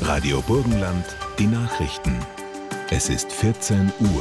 Radio Burgenland, die Nachrichten. Es ist 14 Uhr.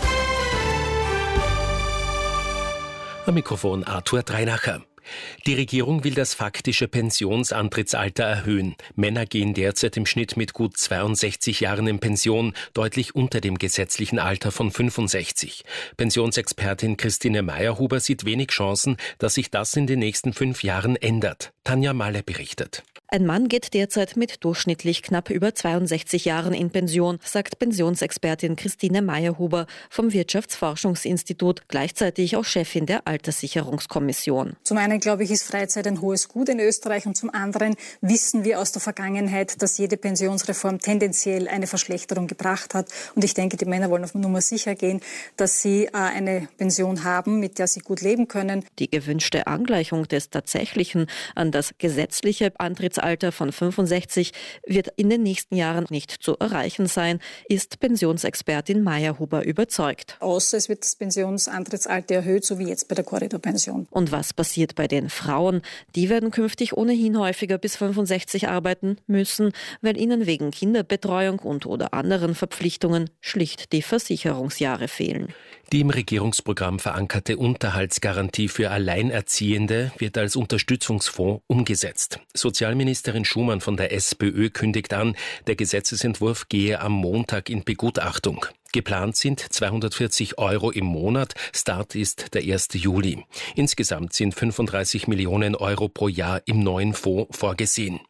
Am Mikrofon Arthur Dreinacher. Die Regierung will das faktische Pensionsantrittsalter erhöhen. Männer gehen derzeit im Schnitt mit gut 62 Jahren in Pension, deutlich unter dem gesetzlichen Alter von 65. Pensionsexpertin Christine Meyerhuber sieht wenig Chancen, dass sich das in den nächsten 5 Jahren ändert. Tanja Malle berichtet. Ein Mann geht derzeit mit durchschnittlich knapp über 62 Jahren in Pension, sagt Pensionsexpertin Christine Meyerhuber vom Wirtschaftsforschungsinstitut, gleichzeitig auch Chefin der Alterssicherungskommission. Zum einen, glaube ich, ist Freizeit ein hohes Gut in Österreich und zum anderen wissen wir aus der Vergangenheit, dass jede Pensionsreform tendenziell eine Verschlechterung gebracht hat. Und ich denke, die Männer wollen auf Nummer sicher gehen, dass sie eine Pension haben, mit der sie gut leben können. Die gewünschte Angleichung des tatsächlichen an das gesetzliche Antrittsalter von 65 wird in den nächsten Jahren nicht zu erreichen sein, ist Pensionsexpertin Meyerhuber überzeugt. Außer es wird das Pensionsantrittsalter erhöht, so wie jetzt bei der Korridorpension. Und was passiert bei den Frauen? Die werden künftig ohnehin häufiger bis 65 arbeiten müssen, weil ihnen wegen Kinderbetreuung und/oder anderen Verpflichtungen schlicht die Versicherungsjahre fehlen. Die im Regierungsprogramm verankerte Unterhaltsgarantie für Alleinerziehende wird als Unterstützungsfonds umgesetzt. Sozialministerin Schumann von der SPÖ kündigt an, der Gesetzesentwurf gehe am Montag in Begutachtung. Geplant sind 240 € im Monat, Start ist der 1. Juli. Insgesamt sind 35 Millionen € pro Jahr im neuen Fonds vorgesehen.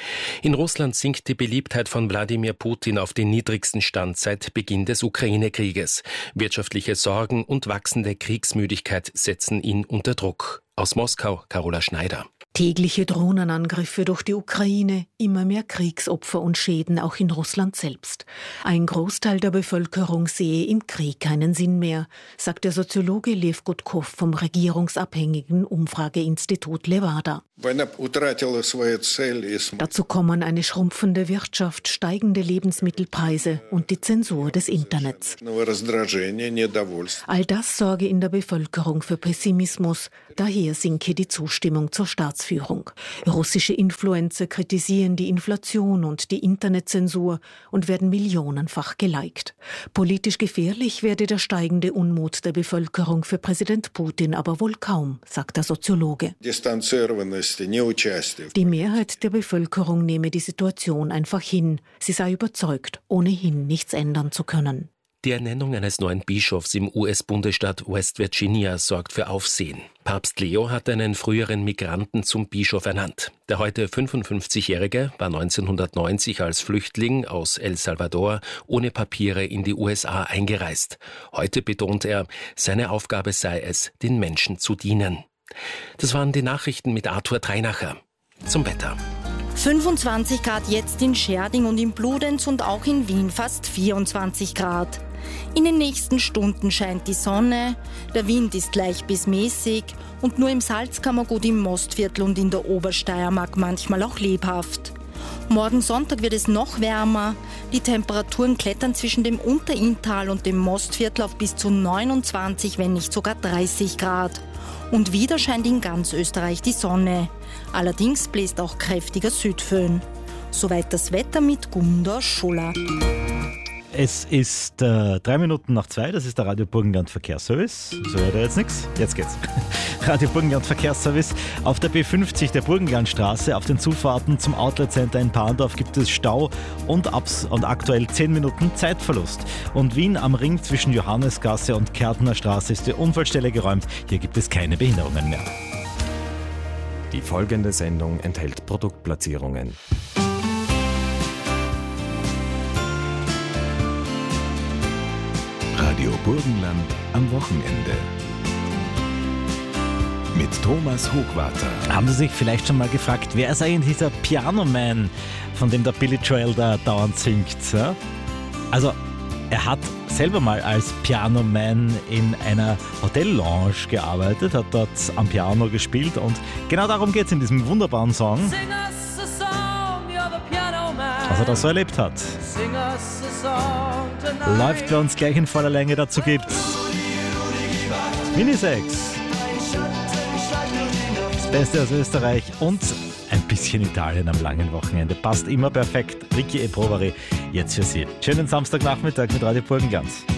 In Russland sinkt die Beliebtheit von Wladimir Putin auf den niedrigsten Stand seit Beginn des Ukraine-Krieges. Wirtschaftliche Sorgen und wachsende Kriegsmüdigkeit setzen ihn unter Druck. Aus Moskau, Carola Schneider. Tägliche Drohnenangriffe durch die Ukraine, immer mehr Kriegsopfer und Schäden auch in Russland selbst. Ein Großteil der Bevölkerung sehe im Krieg keinen Sinn mehr, sagt der Soziologe Lev Gutkov vom regierungsabhängigen Umfrageinstitut Levada. Dazu kommen eine schrumpfende Wirtschaft, steigende Lebensmittelpreise und die Zensur des Internets. All das sorge in der Bevölkerung für Pessimismus, daher sinke die Zustimmung zur Staatsführung. Russische Influencer kritisieren die Inflation und die Internetzensur und werden millionenfach geliked. Politisch gefährlich werde der steigende Unmut der Bevölkerung für Präsident Putin aber wohl kaum, sagt der Soziologe. Die Mehrheit der Bevölkerung nehme die Situation einfach hin. Sie sei überzeugt, ohnehin nichts ändern zu können. Die Ernennung eines neuen Bischofs im US-Bundesstaat West Virginia sorgt für Aufsehen. Papst Leo hat einen früheren Migranten zum Bischof ernannt. Der heute 55-Jährige war 1990 als Flüchtling aus El Salvador ohne Papiere in die USA eingereist. Heute betont er, seine Aufgabe sei es, den Menschen zu dienen. Das waren die Nachrichten mit Arthur Dreinacher. Zum Wetter. 25 Grad jetzt in Scherding und in Bludenz und auch in Wien fast 24 Grad. In den nächsten Stunden scheint die Sonne, der Wind ist leicht bis mäßig und nur im Salzkammergut im Mostviertel und in der Obersteiermark manchmal auch lebhaft. Morgen Sonntag wird es noch wärmer. Die Temperaturen klettern zwischen dem Unterinntal und dem Mostviertel auf bis zu 29, wenn nicht sogar 30 Grad. Und wieder scheint in ganz Österreich die Sonne. Allerdings bläst auch kräftiger Südföhn. Soweit das Wetter mit Gunda Schuller. Es ist 2:03, das ist der Radio Burgenland Verkehrsservice. So hört er jetzt nichts. Jetzt geht's. Radio Burgenland Verkehrsservice. Auf der B50 der Burgenlandstraße auf den Zufahrten zum Outlet Center in Parndorf gibt es Stau und aktuell 10 Minuten Zeitverlust. Und Wien am Ring zwischen Johannesgasse und Kärntner Straße ist die Unfallstelle geräumt. Hier gibt es keine Behinderungen mehr. Die folgende Sendung enthält Produktplatzierungen. Radio Burgenland am Wochenende. Mit Thomas Hochwarter. Haben Sie sich vielleicht schon mal gefragt, wer ist eigentlich dieser Piano Man, von dem der Billy Joel da dauernd singt? Ja? Also, er hat selber mal als Piano Man in einer Hotellounge gearbeitet, hat dort am Piano gespielt und genau darum geht es in diesem wunderbaren Song, was er da so erlebt hat. Läuft bei uns gleich in voller Länge, dazu gibt's Minisex, das Beste aus Österreich und ein bisschen Italien am langen Wochenende. Passt immer perfekt. Ricky E. Provari, jetzt für Sie. Schönen Samstagnachmittag mit Radio Burgenland.